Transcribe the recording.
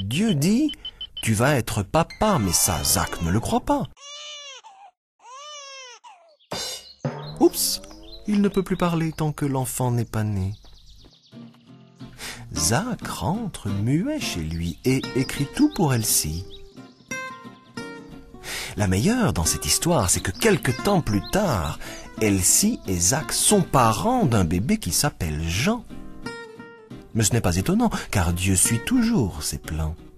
Dieu dit « Tu vas être papa », mais ça, Zach ne le croit pas. Oups, il ne peut plus parler tant que l'enfant n'est pas né. Zach rentre muet chez lui et écrit tout pour Elsie. La meilleure dans cette histoire, c'est que quelque temps plus tard, Elsie et Zach sont parents d'un bébé qui s'appelle Jean. Mais ce n'est pas étonnant, car Dieu suit toujours ses plans.